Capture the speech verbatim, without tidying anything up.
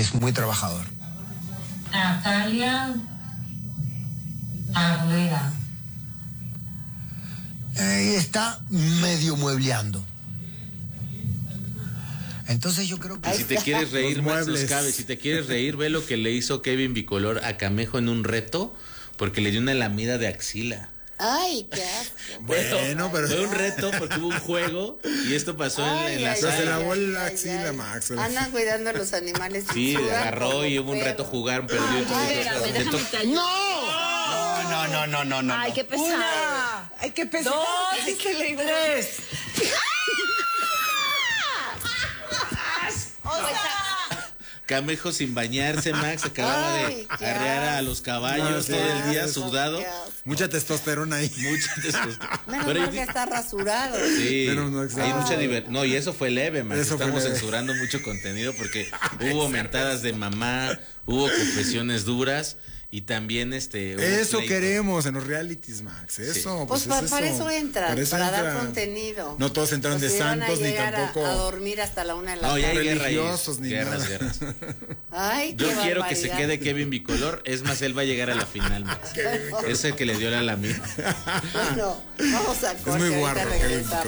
es muy trabajador. Natalia Aguilera. Eh, está medio muebleando. Entonces yo creo que... Si te quieres reír, Max Oscabe, si te quieres reír, ve lo que le hizo Kevin Bicolor a Camejo en un reto, porque le dio una lamida de axila. Ay, qué asco. Bueno, pero... Fue un reto porque hubo un juego y esto pasó Ay, en, en la ay, Pero sala. se lavó ay, la ay, axila, ay. Max. Andan cuidando a los animales. Sí, sudan agarró como y hubo un perro. reto, jugaron, perdió. Ay, entonces, espérame, le déjame to- te ayudo. No, no, no, no, no, no. Ay, qué pesado. Una. Ay, qué pesado. Dos, Ay, qué le tres. Camejo sin bañarse, Max, acababa Ay, de qué arrear a asco. los caballos No, todo qué el día asco, sudado. qué asco. Mucha testosterona ahí. Mucha testosterona. Menos Pero mal yo- que está rasurado. Sí, Menos mal que hay está- mucha diver- No, y eso fue leve, Max. Eso fue Estamos leve. censurando mucho contenido porque hubo mentadas de mamá, hubo confesiones duras y también este. hubo Eso pleito. queremos en los realities, Max. Eso, Pues, pues, pa- es para eso. eso entran, Para para, eso dar entran. contenido. No todos entraron Pues de si van a santos ni llegar a- tampoco. A, dormir hasta la una de la No, ya hay tarde. guerra ahí. religiosos ni Guerras, nada. guerras. Ay, Yo qué quiero que se barbaridad. quede Kevin Bicolor. Es más, él va a llegar a la final, Max. Es el que le dio la lamida. Bueno, vamos a corte, muy ahorita guarro, Kevin regresamos.